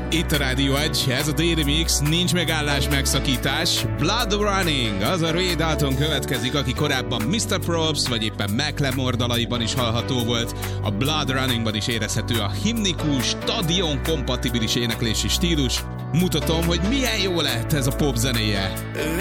Itt a Rádió 1, ez a Daily Mix, nincs megállás, megszakítás. Blood Running, az a Ray Dalton következik, aki korábban Mr. Probst, vagy éppen Macklemore dalaiban is hallható volt. A Blood Runningban is érezhető a himnikus, stadion-kompatibilis éneklési stílus. Mutatom, hogy milyen jó lehet ez a pop zenéje.